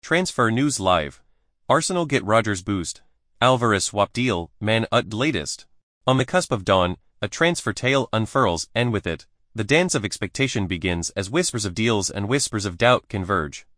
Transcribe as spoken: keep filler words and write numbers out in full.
Transfer news live. Arsenal get Rodgers boost. Alvarez swap deal, man ut latest. On the cusp of dawn, a transfer tale unfurls, and with it, the dance of expectation begins as whispers of deals and whispers of doubt converge.